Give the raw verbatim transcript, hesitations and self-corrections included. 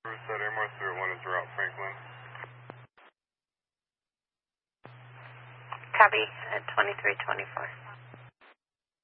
Riverside Air Mars zero one is route Franklin. Copy at twenty-three twenty-four.